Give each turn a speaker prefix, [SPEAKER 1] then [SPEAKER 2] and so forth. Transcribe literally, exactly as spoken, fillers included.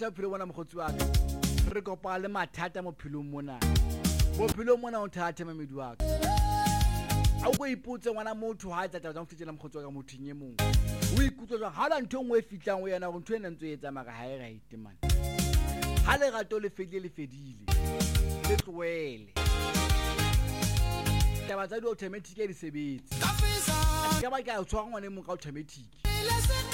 [SPEAKER 1] phelo bona mogotsi wa ka re kopa le mathata mo phelong mona mo phelong mona o thata mamedi wa ka a go ipotse ngwana motho ha tla tla go fitela mogotsi wa ka mothing e mong o ikutlo jwa ha la ntho ngwe e fitlang o yana go ntho ena ntse e etsa maka ha e right man ha le gato le fedile le fedile le tloele taba tsa di automatic e di sebetse ka ba ka tshwara ngwane mo ka automatic